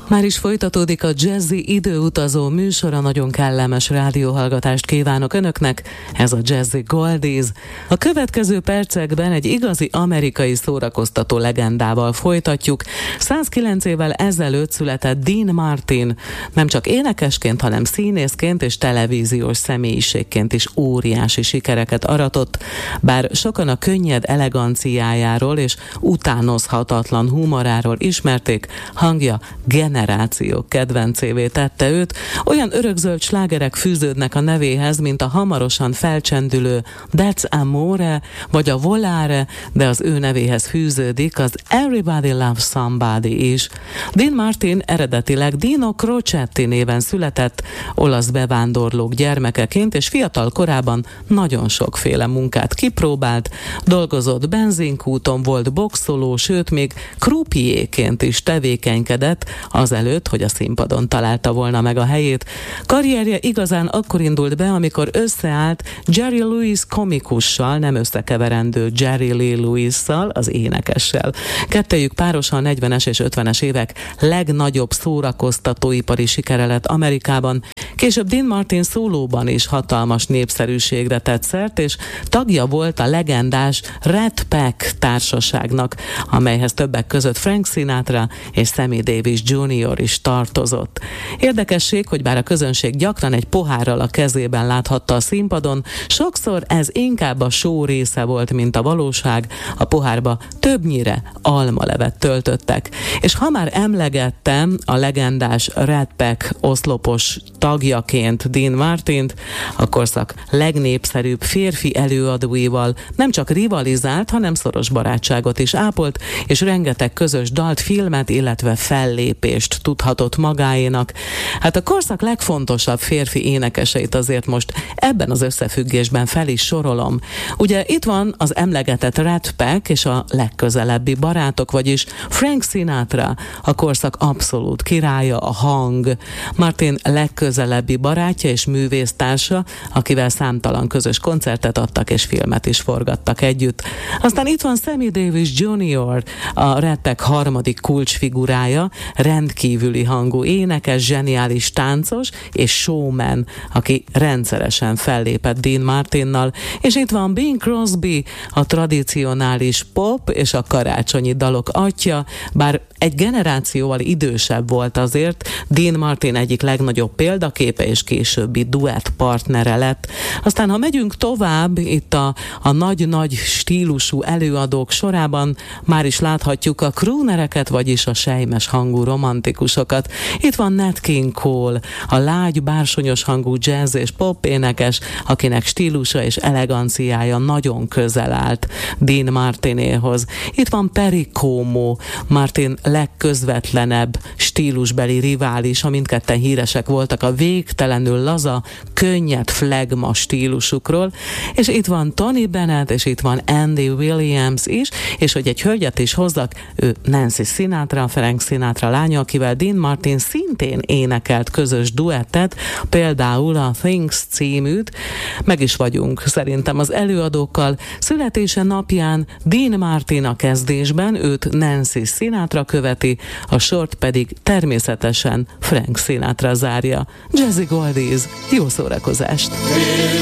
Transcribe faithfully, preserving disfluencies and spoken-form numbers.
Már is folytatódik a Jazzy időutazó műsora, nagyon kellemes rádióhallgatást kívánok Önöknek, ez a Jazzy Goldies. A következő percekben egy igazi amerikai szórakoztató legendával folytatjuk. százkilenc évvel ezelőtt született Dean Martin, nem csak énekesként, hanem színészként és televíziós személyiségként is óriási sikereket aratott, bár sokan a könnyed eleganciájáról és utánozhatatlan humoráról ismerték, hangja generációk kedvencévé tette őt. Olyan örökzöld slágerek fűződnek a nevéhez, mint a hamarosan felcsendülő That's Amore vagy a Volare, de az ő nevéhez fűződik az Everybody Loves Somebody is. Dean Martin eredetileg Dino Crocetti néven született, olasz bevándorlók gyermekeként, és fiatal korában nagyon sokféle munkát kipróbált, dolgozott benzinkúton, volt boxoló, sőt még croupiérként is tevékenykedett, azelőtt, hogy a színpadon találta volna meg a helyét. Karrierje igazán akkor indult be, amikor összeállt Jerry Lewis komikussal, nem összekeverendő Jerry Lee Lewis-szal, az énekessel. Kettejük párosan negyvenes és ötvenes évek legnagyobb szórakoztatóipari sikere lett Amerikában. Később Dean Martin szólóban is hatalmas népszerűségre tett szert, és tagja volt a legendás Rat Pack társaságnak, amelyhez többek között Frank Sinatra és Sammy Davis junior is tartozott. Érdekesség, hogy bár a közönség gyakran egy pohárral a kezében láthatta a színpadon, sokszor ez inkább a show része volt, mint a valóság. A pohárba többnyire almalevet töltöttek. És ha már emlegettem a legendás Rat Pack oszlopos tagjaként Dean Martint, a korszak legnépszerűbb férfi előadóival nem csak rivalizált, hanem szoros barátságot is ápolt, és rengeteg közös dalt, filmet, illetve fellépést tudhatott magáénak. Hát a korszak legfontosabb férfi énekeseit azért most ebben az összefüggésben fel is sorolom. Ugye itt van az emlegetett Rat Pack és a legközelebbi barátok, vagyis Frank Sinatra, a korszak abszolút királya, a hang, Martin legközelebbi barátja és művésztársa, akivel számtalan közös koncertet adtak és filmet is forgattak együtt. Aztán itt van Sammy Davis junior, a Rat Pack harmadik kulcsfigurája, rendkívüli hangú énekes, zseniális táncos és showman, aki rendszeresen fellépett Dean Martinnal, és itt van Bing Crosby, a tradicionális pop és a karácsonyi dalok atya, bár egy generációval idősebb volt azért, Dean Martin egyik legnagyobb példaképe és későbbi duett partnere lett. Aztán, ha megyünk tovább, itt a, a nagy-nagy stílusú előadók sorában már is láthatjuk a croonereket, vagyis a sejmes hangú romantikusokat. Itt van Nat King Cole, a lágy, bársonyos hangú jazz és pop énekes, akinek stílusa és eleganciája nagyon közel állt Dean Martinéhoz. Itt van Perry Como, Martin legközvetlenebb stílusbeli riválisa, mindketten híresek voltak a végtelenül laza, könnyed flegma stílusukról, és itt van Tony Bennett, és itt van Andy Williams is, és hogy egy hölgyet is hozzak, ő Nancy Sinatra, Frank Sinatra lánya, akivel Dean Martin szintén énekelt közös duettet, például a Things címűt. Meg is vagyunk szerintem az előadókkal. Születése napján Dean Martin a kezdésben, őt Nancy Sinatra követi, a sort pedig természetesen Frank Sinatra zárja. Jazzy Goldies, jó szórakozást!